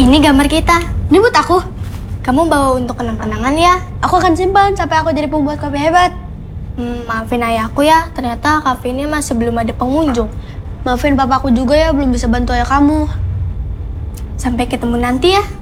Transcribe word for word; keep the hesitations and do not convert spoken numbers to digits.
Ini gambar kita. Ini buat aku. Kamu bawa untuk kenang-kenangan ya. Aku akan simpan sampai aku jadi pembuat kopi hebat. Hmm, maafin ayahku ya, ternyata kafe ini masih belum ada pengunjung. Maafin papaku juga ya, belum bisa bantu ayah kamu. Sampai ketemu nanti ya.